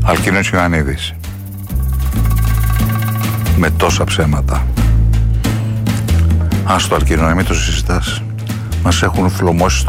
Αλκίνος Ιωαννίδης. Με τόσα ψέματα. Άστο Αλκίνο, να μην το συζητάς. Μας έχουν φλωμώσει στο